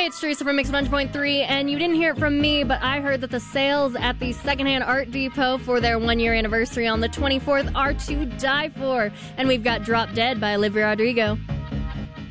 it's Teresa from Mix 100.3, and you didn't hear it from me, but I heard that the sales at the Secondhand Art Depot for their 1-year anniversary on the 24th are to die for. And we've got Drop Dead by Olivia Rodrigo.